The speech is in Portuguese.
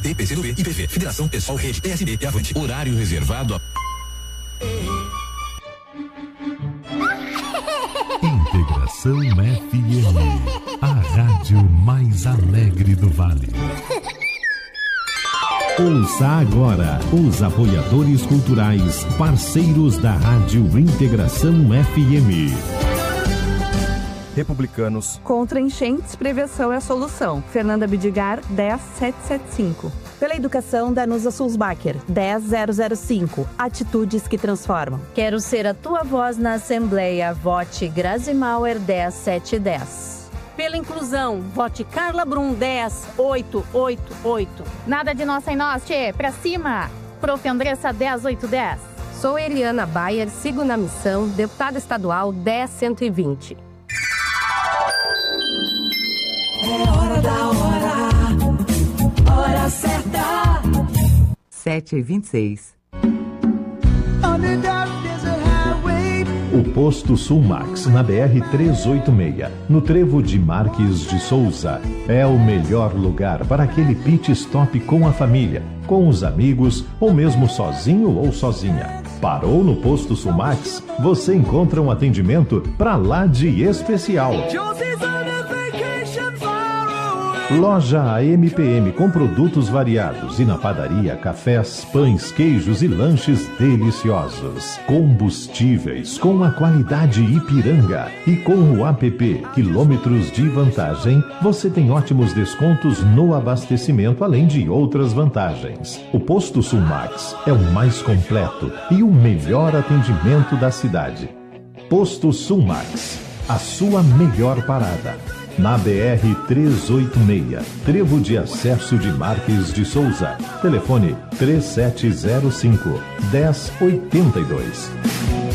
PT, PCdoB, IPV, Federação, PSOL, Rede, PSD e Avante. Horário reservado a... Integração FM, a rádio mais alegre do Vale. Ouça agora os apoiadores culturais, parceiros da Rádio Integração FM. Republicanos. Contra enchentes, prevenção é a solução. Fernanda Bidigar, 10775. Pela educação, Danusa Sulzbacher, 10005. Atitudes que transformam. Quero ser a tua voz na Assembleia. Vote Grazi Mauer, 10710. Pela inclusão, vote Carla Brum, 10888. Nada de nós sem nós, tchê. Pra cima. Prof. Andressa, 10810. Sou Eliana Bayer, sigo na missão, deputada estadual 10120. É hora da hora. Hora certa. 7h26. O posto Sulmax, na BR-386, no trevo de Marques de Souza, é o melhor lugar para aquele pit stop com a família, com os amigos ou mesmo sozinho ou sozinha. Parou no posto Sulmax? Você encontra um atendimento pra lá de especial. Loja AMPM com produtos variados e na padaria, cafés, pães, queijos e lanches deliciosos. Combustíveis com a qualidade Ipiranga. E com o app Quilômetros de Vantagem, você tem ótimos descontos no abastecimento, além de outras vantagens. O posto Sulmax é o mais completo e o melhor atendimento da cidade. Posto Sulmax, a sua melhor parada. Na BR-386, trevo de acesso de Marques de Souza. Telefone 3705-1082.